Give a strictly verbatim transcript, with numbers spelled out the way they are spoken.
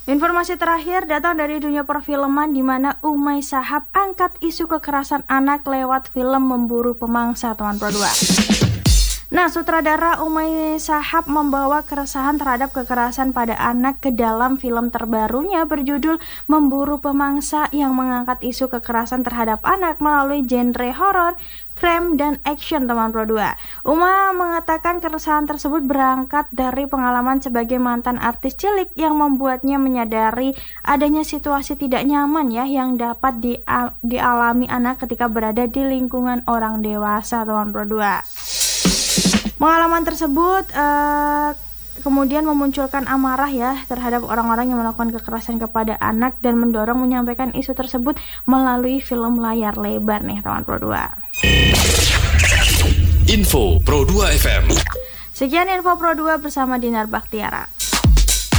Informasi terakhir datang dari dunia perfilman di mana Umay Shahab angkat isu kekerasan anak lewat film Memburu Pemangsa, teman Pro dua. Nah, sutradara Umay Shahab membawa keresahan terhadap kekerasan pada anak ke dalam film terbarunya berjudul Memburu Pemangsa yang mengangkat isu kekerasan terhadap anak melalui genre horor, crime, dan action, teman Pro dua. Uma mengatakan keresahan tersebut berangkat dari pengalaman sebagai mantan artis cilik yang membuatnya menyadari adanya situasi tidak nyaman ya yang dapat di, dialami anak ketika berada di lingkungan orang dewasa, teman Pro dua. Pengalaman tersebut uh, kemudian memunculkan amarah ya terhadap orang-orang yang melakukan kekerasan kepada anak dan mendorong menyampaikan isu tersebut melalui film layar lebar nih, teman Pro dua. Info Pro dua F M. Sekian info Pro dua bersama Dinar Baktiara.